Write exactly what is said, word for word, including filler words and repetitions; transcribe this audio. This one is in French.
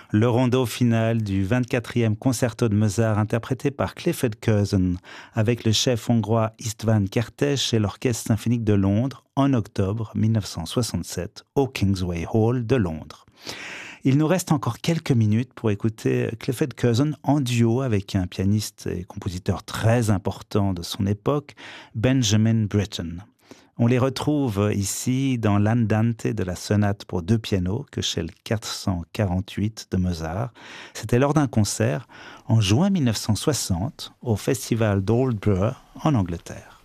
Le rondo final du vingt-quatrième concerto de Mozart interprété par Clifford Curzon avec le chef hongrois István Kertész et l'Orchestre symphonique de Londres en octobre mille neuf cent soixante-sept au Kingsway Hall de Londres. Il nous reste encore quelques minutes pour écouter Clifford Curzon en duo avec un pianiste et compositeur très important de son époque, Benjamin Britten. On les retrouve ici dans l'Andante de la sonate pour deux pianos, Köchel quatre cent quarante-huit de Mozart. C'était lors d'un concert en juin mille neuf cent soixante au festival d'Oldborough en Angleterre.